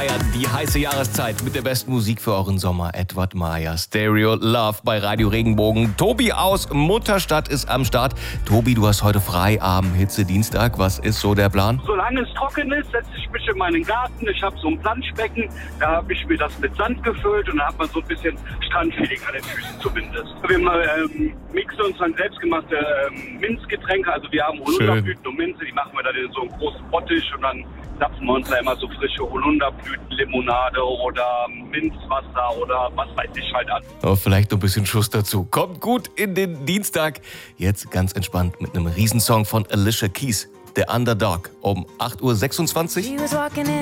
feiern die heiße Jahreszeit mit der besten Musik für euren Sommer. Edward Meier, Stereo Love bei Radio Regenbogen. Tobi aus Mutterstadt ist am Start. Tobi, du hast heute frei am Hitze-Dienstag. Was ist so der Plan? Solange es trocken ist, setze ich mich in meinen Garten. Ich habe so ein Planschbecken, da habe ich mir das mit Sand gefüllt und da hat man so ein bisschen Strandfeeling an den Füßen zumindest. Wir mixen uns dann selbstgemachte Minzgetränke, also wir haben Holunderblüten und Minze, die machen wir dann in so einen großen Bottich und dann zapfen wir uns da immer so frische Holunderblütenlimonade oder Minzwasser oder was weiß ich halt an. Oh, vielleicht noch ein bisschen Schuss dazu. Kommt gut in den Dienstag. Jetzt ganz entspannt mit einem Riesensong von Alicia Keys, The Underdog, um 8:26 Uhr.